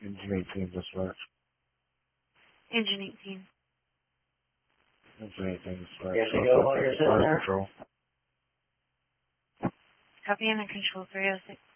Engine 18 dispatch. Engine 18. Engine 18 dispatch. You have to go while you're sitting there? Control. Copy under control 306.